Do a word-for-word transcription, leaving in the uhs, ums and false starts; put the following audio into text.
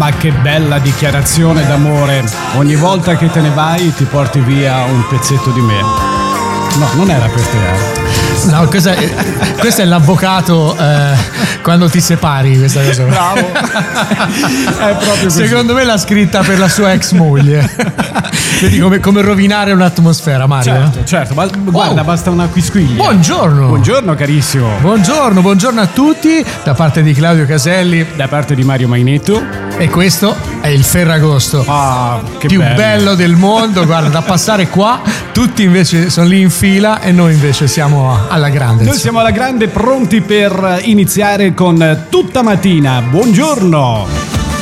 Ah, che bella dichiarazione d'amore. Ogni volta che te ne vai ti porti via un pezzetto di me. No, non era per te. Eh. No, questo è, questo è l'avvocato eh, quando ti separi, questa cosa. Bravo. È proprio così. Secondo me l'ha scritta per la sua ex moglie. Vedi come, come rovinare un'atmosfera, Mario. Certo, certo, ma guarda, oh. basta una quisquiglia. Buongiorno. Buongiorno carissimo. Buongiorno, buongiorno a tutti, da parte di Claudio Caselli, da parte di Mario Mainetto. E questo è il Ferragosto. Ah, che più bello. bello del mondo, guarda, da passare qua, tutti invece sono lì in fila e noi invece siamo alla grande. Noi siamo alla grande, pronti per iniziare con Tutta Mattina. Buongiorno.